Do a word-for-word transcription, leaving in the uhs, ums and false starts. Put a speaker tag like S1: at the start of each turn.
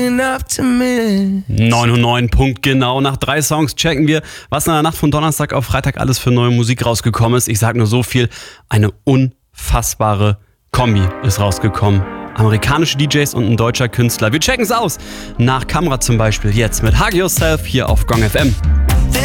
S1: looking up to me.
S2: neun Uhr neun, Punkt genau. Nach drei Songs checken wir, was in der Nacht von Donnerstag auf Freitag alles für neue Musik rausgekommen ist. Ich sag nur so viel, eine unfassbare Kombi ist rausgekommen. Amerikanische D Js und ein deutscher Künstler. Wir checken's aus. Nach Kamera zum Beispiel jetzt mit Hug Yourself hier auf Gong F M.